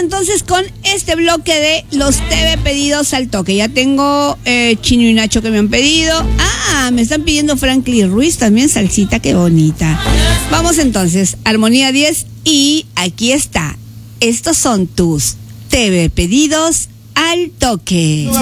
entonces con este bloque de los TV pedidos al toque. Ya tengo Chino y Nacho que me han pedido. Me están pidiendo Franklin Ruiz también, salsita, qué bonita. Vamos entonces, Armonía 10 y aquí está. Estos son tus TV pedidos al toque.